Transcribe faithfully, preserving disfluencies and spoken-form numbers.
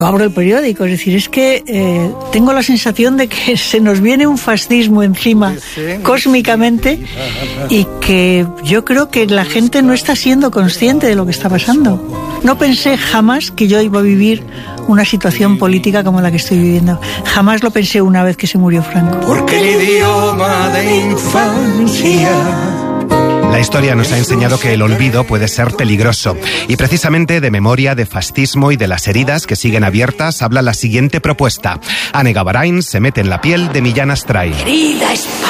Abro el periódico, es decir, es que eh, tengo la sensación de que se nos viene un fascismo encima cósmicamente y que yo creo que la gente no está siendo consciente de lo que está pasando. No pensé jamás que yo iba a vivir una situación política como la que estoy viviendo. Jamás lo pensé una vez que se murió Franco. Porque el idioma de infancia... La historia nos ha enseñado que el olvido puede ser peligroso. Y precisamente de memoria, de fascismo y de las heridas que siguen abiertas habla la siguiente propuesta. Ane Gavarain se mete en la piel de Millán Astray. Querida España.